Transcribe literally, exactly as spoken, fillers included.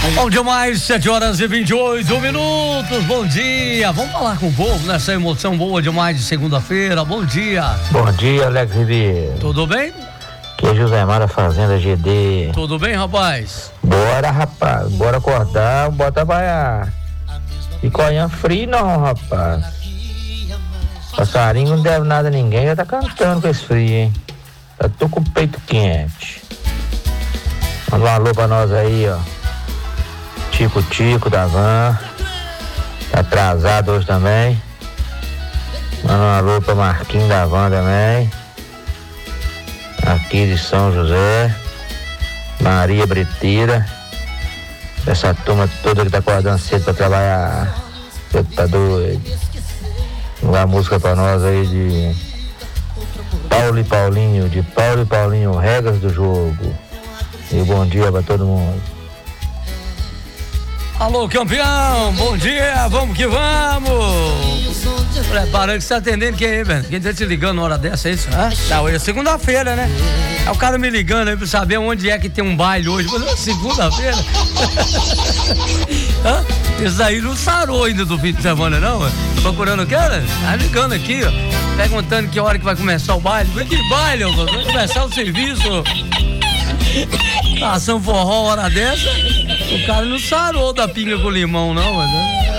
Bom demais, sete horas e vinte e oito minutos, bom dia, vamos falar com o povo nessa emoção boa demais de segunda-feira, bom dia. Bom dia, Alex Ribeiro. Tudo bem? Que é Josemar da Fazenda G D. Tudo bem, rapaz? Bora, rapaz, bora acordar, bora trabalhar. E colhão frio não, rapaz. Passarinho não deve nada a ninguém, já tá cantando com esse frio, hein? Eu tô com o peito quente. Manda um alô pra nós aí, ó. Tico Tico da van. Tá atrasado hoje também. Manda um alô pra Marquinhos da van também. Aqui de São José. Maria Breteira. Essa turma toda que tá acordando cedo pra trabalhar. Você tá doido. Vamos dar música pra nós aí de Paulo e Paulinho, de Paulo e Paulinho, regras do jogo. E bom dia pra todo mundo. Alô, campeão, bom dia, vamos que vamos. Preparando que você tá atendendo quem aí, velho? Quem tá te ligando na hora dessa, é isso? Ah, tá, hoje é segunda-feira, né? É o cara me ligando aí pra saber onde é que tem um baile hoje. Mas é segunda-feira. Hã? Isso aí não sarou ainda do fim de semana, não, mano. Procurando o cara? Tá ligando aqui, ó. Perguntando que hora que vai começar o baile. Mas que baile, ó? Vai começar o serviço. Ação forró hora dessa. O cara não sarou da pinga com limão, não, mano.